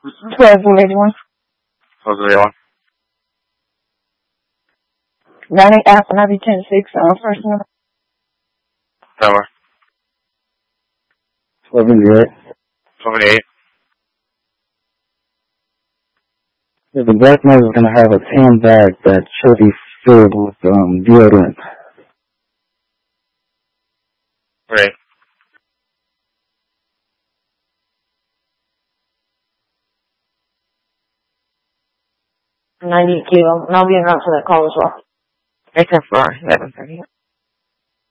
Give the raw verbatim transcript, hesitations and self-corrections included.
twelve eighty-one. twelve eighty-one. ninety Apple ninety ten six on first number. Number. twelve eighty-eight. twelve eighty-eight. Yeah, the black nose is going to have a tan bag that should be filled with um, deodorant. Right. ninety kilo. And I'll be around for that call as well. Except for eleven thirty.